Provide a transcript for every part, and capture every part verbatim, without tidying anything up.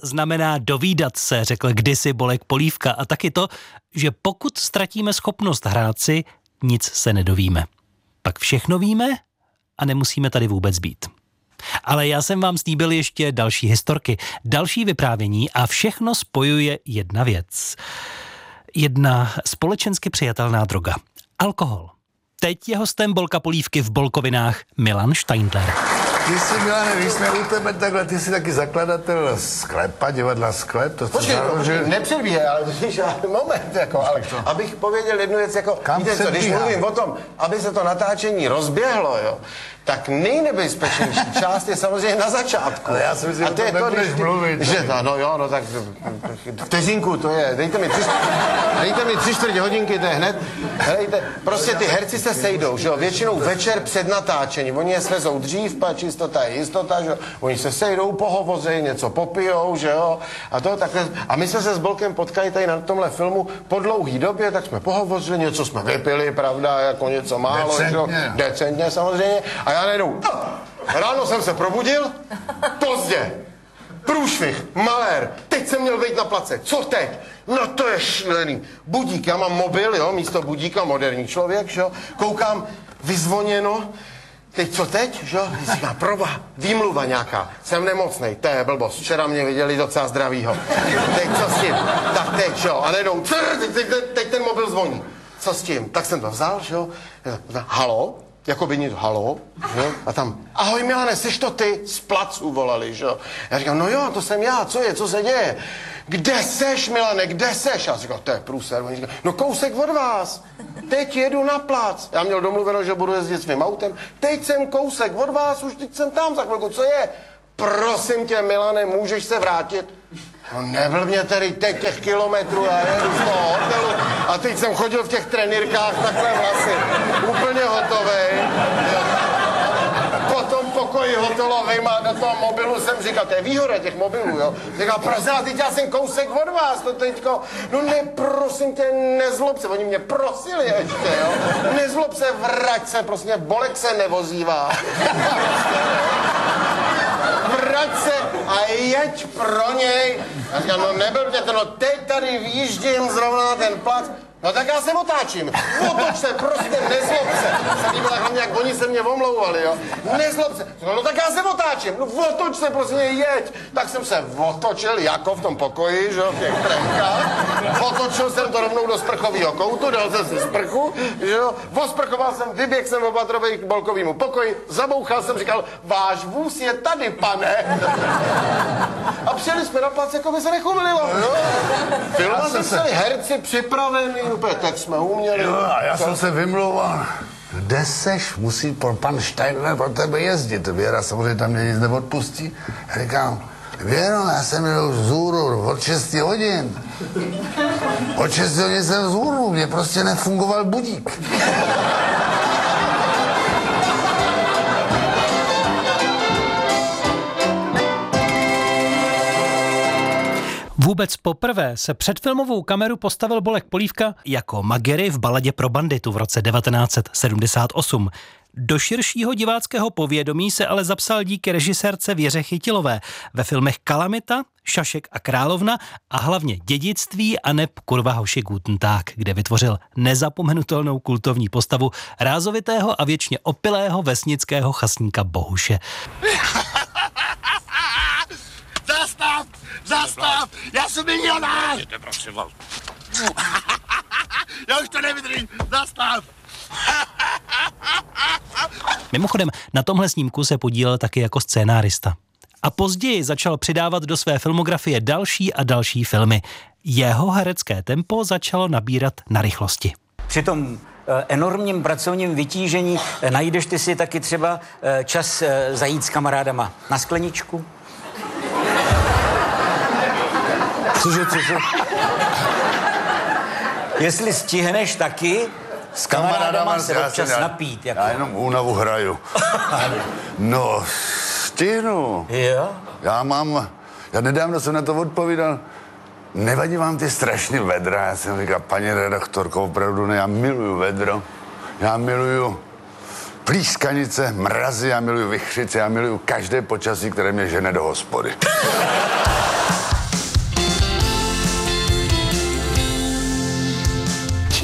znamená dovídat se, řekl kdysi Bolek Polívka. A taky to, že pokud ztratíme schopnost hrát si, nic se nedovíme. Pak všechno víme a nemusíme tady vůbec být. Ale já jsem vám slíbil ještě další historky, další vyprávění a všechno spojuje jedna věc. Jedna společensky přijatelná droga. Alkohol. Teď je hostem Bolka Polívky v Bolkovinách Milan Steindler. Ty jsi, Milane, když jsme u tebe takhle, ty jsi taky zakladatel sklepa, divadla Sklep, to Počkej, znamená, že... nepředbíhej, ale víš, moment, jako, ale abych pověděl jednu věc, jako, Kam víte co, když mluvím o tom, aby se to natáčení rozběhlo, jo, tak nejnebezpečnější část je samozřejmě na začátku. Ale já si myslím, a to že je to nebudeš ty, mluvit. Že to, no jo, no tak vteřinku to je, dejte mi tři, dejte mi tři čtvrtě hodinky, to je hned, helejte, prostě ty herci se sejdou, že jo, většinou večer před natáčením, oni je svezou dřív, pa čistota je jistota, že jo, oni se sejdou, pohovoří, něco popijou, že jo, a to takhle, a my jsme se s Bolkem potkali tady na tomhle filmu po dlouhý době, tak jsme pohovořili, něco jsme vypili, pravda, jako něco málo, decentně. že jo, decentně samozřejmě, a já najednou, ráno jsem se probudil, pozdě, průšvih, malér, teď jsem měl vejít na place, co teď? No to je šílený. Budík, já mám mobil, jo, místo budíka, moderní člověk, že jo, koukám, vyzvoněno, teď co teď, že jo, říká, proba, výmluva nějaká, jsem nemocnej, to je blbost, včera mě viděli docela zdravýho, teď co s tím, tak teď, že jo, a nejdou, teď, teď, teď ten mobil zvoní, co s tím, tak jsem to vzal, že jo, halo? Jako by něco, halo, že? A tam, ahoj Milane, jsi to ty? Z placu volali, že? Já říkám, no jo, to jsem já, co je, co se děje? Kde seš, Milane, kde seš? Já říkám, to je průser. Oni říkají, no kousek od vás, teď jedu na plac. Já měl domluveno, že budu jezdit svým autem, teď jsem kousek od vás, už teď jsem tam za chvilku, co je? Prosím tě, Milane, můžeš se vrátit? No nebyl mě tady teď těch kilometrů, já jedu z toho hotelu a teď jsem chodil v těch trenýrkách takhle vlasy, úplně hotovej. Po tom pokoji hotelovým a do toho mobilu jsem říkal, to je výhoda těch mobilů, jo. Říkal, prosím, a teď já jsem kousek od vás, to teďko, no ne, prosím tě, nezlob se, oni mě prosili ještě, jo. Nezlob se, vrať se, prosím tě, Bolek se nevozívá. Vrať se a jeď pro něj. A říkám, no neblbně to, no teď tady výjíždím zrovna na ten plac. No tak já se otáčím. Otoč se, prostě nezlob se. Se líbila hlavně, jak oni se mě omlouvali, jo. Nezlob se. No, no tak já se otáčím. No otoč se, prostě jeď. Tak jsem se otočil, jako v tom pokoji, že jo, v těch trenkách. Otočil jsem to rovnou do sprchového koutu, dal jsem si sprchu, že jo. Osprchoval jsem, vyběhl jsem opatrovej k Bolkovému pokoji, zabouchal jsem, říkal, váš vůz je tady, pane. A přijeli jsme na plac, jako by se nechumililo, jo. Film jsme se herci připravený, úplně tak jsme uměli. Jo, a já jsem se vymlouval. Kde seš? Musí pro pan Steindler pro tebe jezdit. Věra samozřejmě tam mě nic neodpustí. Já říkám, Věro, já jsem jel z Úru od šesti hodin. Od šesti hodin jsem z Úru, mě prostě nefungoval budík. Vůbec poprvé se před filmovou kameru postavil Bolek Polívka jako Magery v Baladě pro banditu v roce devatenáct set sedmdesát osm. Do širšího diváckého povědomí se ale zapsal díky režisérce Věře Chytilové ve filmech Kalamita, Šašek a královna a hlavně Dědictví a neb kurva hoši guten Tag, kde vytvořil nezapomenutelnou kultovní postavu rázovitého a věčně opilého vesnického chasníka Bohuše. Zastav! Zastav! Já jsem milionář! Jděte, prosím vás. Já už to nevydržím. Zastav! Mimochodem, na tomhle snímku se podílel taky jako scénárista. A později začal přidávat do své filmografie další a další filmy. Jeho herecké tempo začalo nabírat na rychlosti. Při tom enormním pracovním vytížení najdeš ty si taky třeba čas zajít s kamarádama na skleničku? Cože, cože? Jestli stihneš taky s kamarádama se občas já, napít. Jako. Já jenom únavu hraju. No, stihnu. Jo? Já mám, já nedávno jsem na to odpovídal, nevadí vám ty strašný vedra? Já jsem říkal, paní redaktorko, opravdu ne, já miluju vedro, já miluju plískanice, mrazy, já miluju vichřice, já miluju každé počasí, které mě žene do hospody.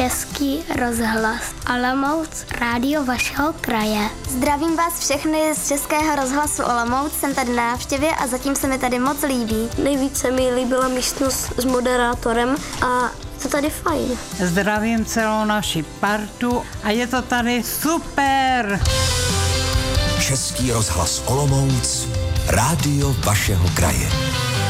Český rozhlas Olomouc, rádio vašeho kraje. Zdravím vás všechny z Českého rozhlasu Olomouc, jsem tady na návštěvě a zatím se mi tady moc líbí. Nejvíce mi líbila místnost s moderátorem a to tady fajn. Zdravím celou naši partu a je to tady super. Český rozhlas Olomouc, rádio vašeho kraje.